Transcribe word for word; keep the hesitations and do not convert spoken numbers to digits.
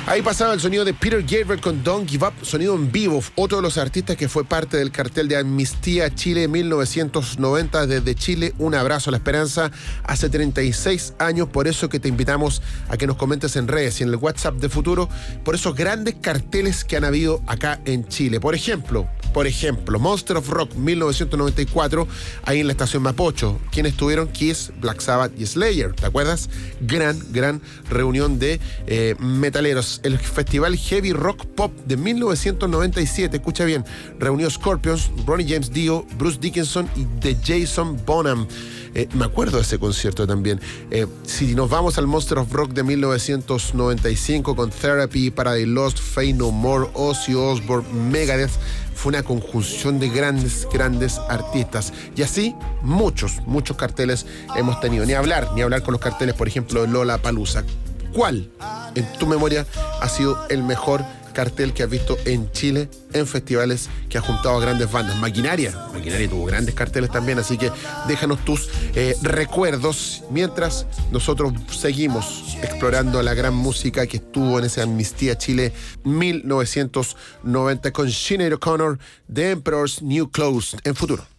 Ahí pasaba el sonido de Peter Gabriel con Don't Give Up, sonido en vivo, otro de los artistas que fue parte del cartel de Amnistía Chile mil novecientos noventa, desde Chile, un abrazo a la esperanza, hace treinta y seis años, por eso que te invitamos a que nos comentes en redes y en el WhatsApp de Futuro, por esos grandes carteles que han habido acá en Chile. Por ejemplo, por ejemplo, Monster of Rock mil novecientos noventa y cuatro, ahí en la estación Mapocho, quienes estuvieron Kiss, Black Sabbath y Slayer, ¿te acuerdas? Gran, gran reunión de eh, metaleros. El Festival Heavy Rock Pop de mil novecientos noventa y siete, escucha bien, reunió Scorpions, Ronnie James Dio, Bruce Dickinson y The Jason Bonham. Eh, me acuerdo de ese concierto también. Eh, si nos vamos al Monster of Rock de mil novecientos noventa y cinco con Therapy, Paradise Lost, Faith No More, Ozzy Osbourne, Megadeth, fue una conjunción de grandes, grandes artistas. Y así, muchos, muchos carteles hemos tenido. Ni hablar, ni hablar con los carteles, por ejemplo, de Lollapalooza. ¿Cuál, en tu memoria, ha sido el mejor cartel que has visto en Chile en festivales que ha juntado a grandes bandas? Maquinaria, Maquinaria tuvo grandes carteles también, así que déjanos tus eh, recuerdos mientras nosotros seguimos explorando la gran música que estuvo en ese Amnistía Chile mil novecientos noventa con Sinéad O'Connor, The Emperor's New Clothes, en Futuro.